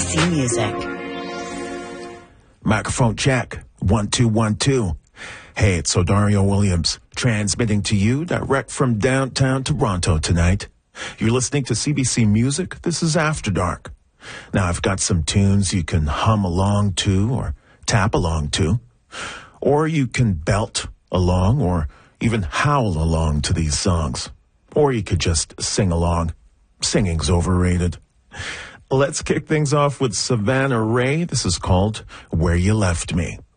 CBC Music. Microphone check. 1 2 1 2. Hey, it's Odario Williams, transmitting to you direct from downtown Toronto tonight. You're listening to CBC Music. This is After Dark. Now, I've got some tunes you can hum along to or tap along to. Or you can belt along or even howl along to these songs. Or you could just sing along. Singing's overrated. Let's kick things off with Savannah Ray. This is called Where You Left Me.